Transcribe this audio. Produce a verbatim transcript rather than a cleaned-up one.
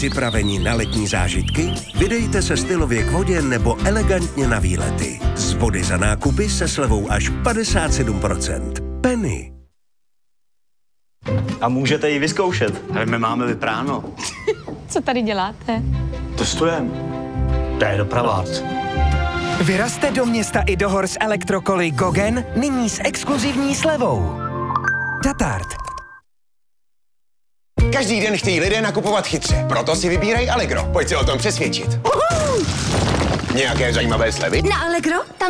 Připraveni na letní zážitky? Vydejte se stylově k vodě nebo elegantně na výlety. Z body za nákupy se slevou až padesát sedm procent. Penny. A můžete ji vyzkoušet. Ale my máme vypráno. Co tady děláte? Testujeme. To je dopravák. Vyrazte do města i do hor s elektrokoly Gogen, nyní s exkluzivní slevou. Tatart. Každý den chtějí lidé nakupovat chytře, proto si vybírají Allegro. Pojď se o tom přesvědčit. Uhu. Nějaké zajímavé slevy? Na Allegro tam